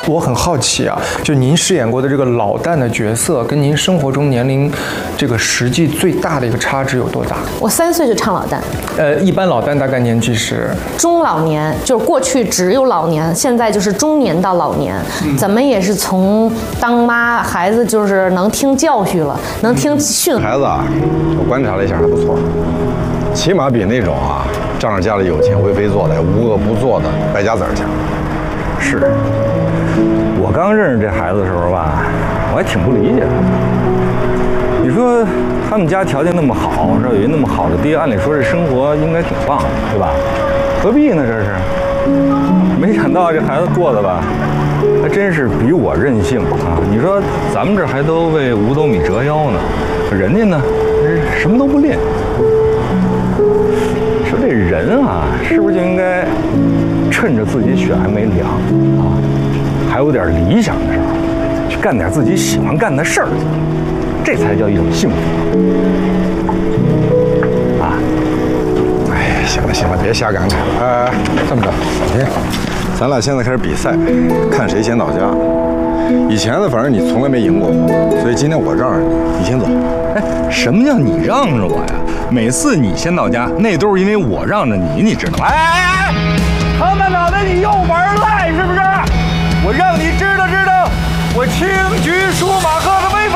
我很好奇啊，就您饰演过的这个老旦的角色，跟您生活中年龄这个实际最大的一个差值有多大？ 我3岁就唱老旦。 一般老旦大概年纪是中老年，就是过去只有老年，现在就是中年到老年。怎么也是从当妈，孩子就是能听教训了，能听训。 孩子啊，我观察了一下，还不错，起码比那种仗着家里有钱为非作歹、无恶不作的败家子儿强。 是，我刚认识这孩子的时候吧，我还挺不理解的。你说他们家条件那么好，说有一那么好的爹，按理说这生活应该挺棒的，对吧？何必呢？这是，没想到这孩子过的吧，还真是比我任性啊！你说咱们这还都为五斗米折腰呢，人家呢，什么都不吝。说这人啊，是不是就应该趁着自己血还没凉啊，还有点理想的时候，去干点自己喜欢干的事儿，这才叫一种幸福啊！ 哎，行了行了，别瞎感慨了。这么着，老天，咱俩现在开始比赛，看谁先到家。以前呢，反正你从来没赢过我，所以今天我让着你，你先走。 哎，什么叫你让着我呀？每次你先到家，那都是因为我让着你，你知道吗？哎，他妈脑袋你又玩赖是不是？我让你知道知道，我轻举舒马喝杯。